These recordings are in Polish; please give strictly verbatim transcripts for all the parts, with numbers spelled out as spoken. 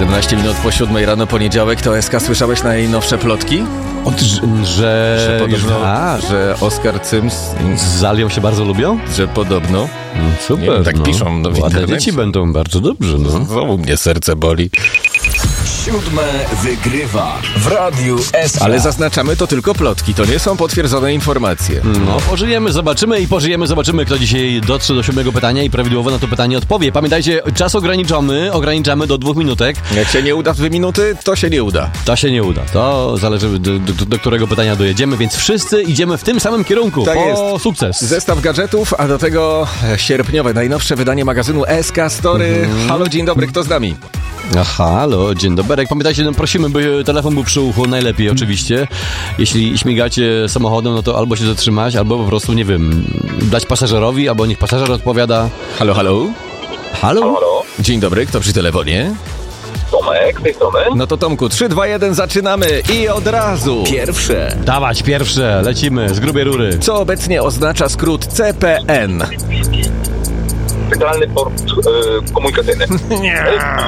siedemnaście minut po siódmej rano, poniedziałek. To S K, słyszałeś najnowsze plotki? Od, że, że, Że podobno, a, że Oskar Cyms z Alią się bardzo lubią? Że podobno. Mm, super, Nie, tak no. piszą no, w Ładne internecie. dzieci będą, bardzo dobrze, no. Znowu mnie serce boli. Siódme wygrywa w Radiu S K. Ale zaznaczamy, to tylko plotki, to nie są potwierdzone informacje. No, pożyjemy, zobaczymy i pożyjemy, zobaczymy, kto dzisiaj dotrze do siódmego pytania i prawidłowo na to pytanie odpowie. Pamiętajcie, czas ograniczamy, ograniczamy do dwóch minutek. Jak się nie uda w dwie minuty, to się nie uda. To się nie uda. To zależy, do, do, do którego pytania dojedziemy, więc wszyscy idziemy w tym samym kierunku. Tak po jest. Sukces. Zestaw gadżetów, a do tego sierpniowe, najnowsze wydanie magazynu S K Story. Mhm. Halo, dzień dobry, kto z nami? Aha, halo, dzień dobry. Pamiętajcie, no prosimy, by telefon był przy uchu, najlepiej oczywiście. Jeśli śmigacie samochodem, no to albo się zatrzymać, albo po prostu, nie wiem, dać pasażerowi, albo niech pasażer odpowiada. Halo, halo. Halo? Halo, Dzień dobry, kto przy telefonie? Tomek z tej strony. No to Tomku, trzy, dwa, jeden, zaczynamy i od razu. Pierwsze. Dawać pierwsze, lecimy z grubej rury. Co obecnie oznacza skrót C P N? Centralny Port e, Komunikacyjny. Nie.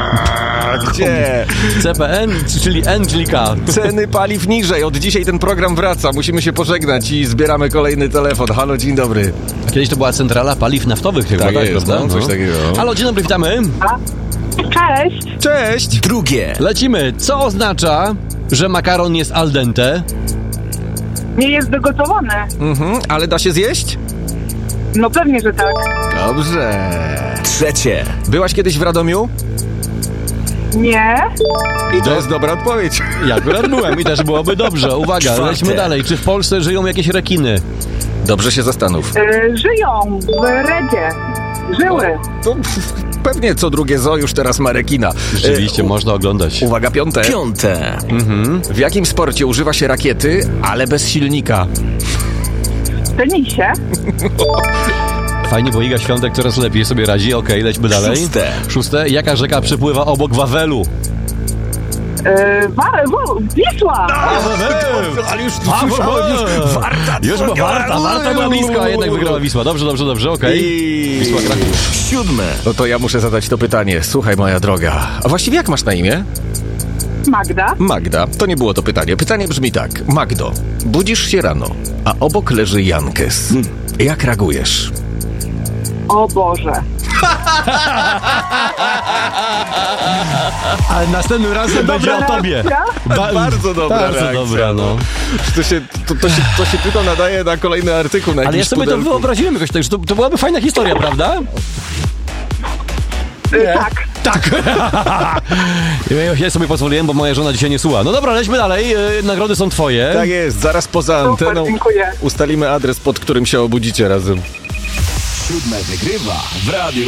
Gdzie? C P N, czyli N, czyli K. Ceny paliw niżej. Od dzisiaj ten program wraca. Musimy się pożegnać i zbieramy kolejny telefon. Halo, dzień dobry. Kiedyś to była centrala paliw naftowych chyba, Tak tak, jest, prawda? no, coś takiego. Halo, dzień dobry, witamy. Cześć! Cześć. Drugie. Lecimy. Co oznacza, że makaron jest al dente? Nie jest dogotowany. Mhm, ale da się zjeść? No pewnie, że tak. Dobrze. Trzecie. Byłaś kiedyś w Radomiu? Nie? I to jest dobra odpowiedź. Ja akurat byłem i też byłoby dobrze. Uwaga, Czwarte. lećmy dalej. Czy w Polsce żyją jakieś rekiny? Dobrze się zastanów. Y, żyją w Redzie. Żyły. To pewnie co drugie zoo już teraz ma rekina. Rzeczywiście, E, u- można oglądać. Uwaga, piąte. Piąte. W jakim sporcie używa się rakiety, ale bez silnika? W tenisie. Fajnie, bo Iga Świątek coraz lepiej sobie radzi. Okej, lećmy dalej. Szóste. Szóste. Jaka rzeka przepływa obok Wawelu? Y, wa- wo- Wisła. Ale już słyszałem, już Warta. Już była Warta, Warta była blisko, a jednak wygrała Wisła. Dobrze, dobrze, dobrze, okej. I... Wisła Kraków. Siódme. No to ja muszę zadać to pytanie. Słuchaj, moja droga. A właściwie jak masz na imię? Magda. Magda. To nie było to pytanie. Pytanie brzmi tak. Magdo, budzisz się rano, a obok leży Jankes. Jak reagujesz? O Boże. Ale następnym razem będzie o tobie. reakcja? Ba- Bardzo dobra Bardzo reakcja, dobra, no. To się, to, to, się, to się tylko nadaje na kolejny artykuł na Ale ja jakimś sobie to pudelku. wyobraziłem jakoś tak, że to, to byłaby fajna historia, prawda? Y, tak. Tak. Ja sobie pozwoliłem, bo moja żona dzisiaj nie słucha. No dobra, lećmy dalej. Yy, Nagrody są twoje. Tak jest, zaraz poza Super, anteną dziękuję. ustalimy adres, pod którym się obudzicie razem. Siódme wygrywa w Radiu